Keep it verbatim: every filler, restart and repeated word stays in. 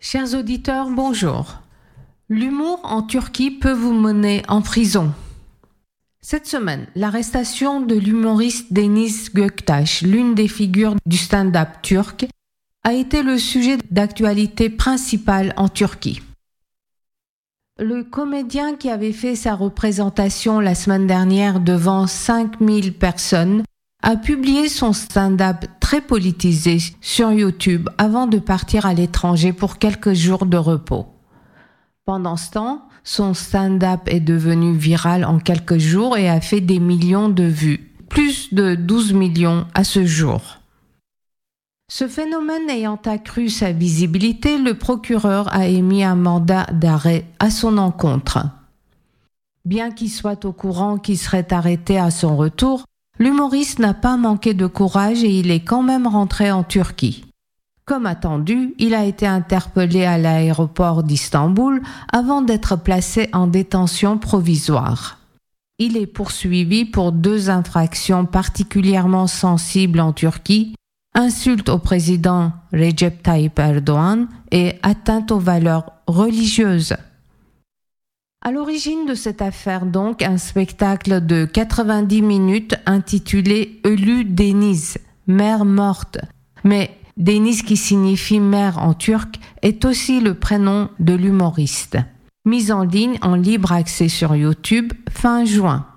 Chers auditeurs, bonjour. L'humour en Turquie peut vous mener en prison. Cette semaine, l'arrestation de l'humoriste Deniz Göktaş, l'une des figures du stand-up turc, a été le sujet d'actualité principal en Turquie. Le comédien qui avait fait sa représentation la semaine dernière devant cinq mille personnes a publié son stand-up très politisé sur YouTube avant de partir à l'étranger pour quelques jours de repos. Pendant ce temps, son stand-up est devenu viral en quelques jours et a fait des millions de vues, plus de douze millions à ce jour. Ce phénomène ayant accru sa visibilité, le procureur a émis un mandat d'arrêt à son encontre. Bien qu'il soit au courant qu'il serait arrêté à son retour, l'humoriste n'a pas manqué de courage et il est quand même rentré en Turquie. Comme attendu, il a été interpellé à l'aéroport d'Istanbul avant d'être placé en détention provisoire. Il est poursuivi pour deux infractions particulièrement sensibles en Turquie, insulte au président Recep Tayyip Erdoğan et atteinte aux valeurs religieuses. À l'origine de cette affaire donc, un spectacle de quatre-vingt-dix minutes intitulé « Ölü Deniz », mère morte. Mais Deniz, qui signifie mère en turc, est aussi le prénom de l'humoriste. Mise en ligne en libre accès sur YouTube fin juin.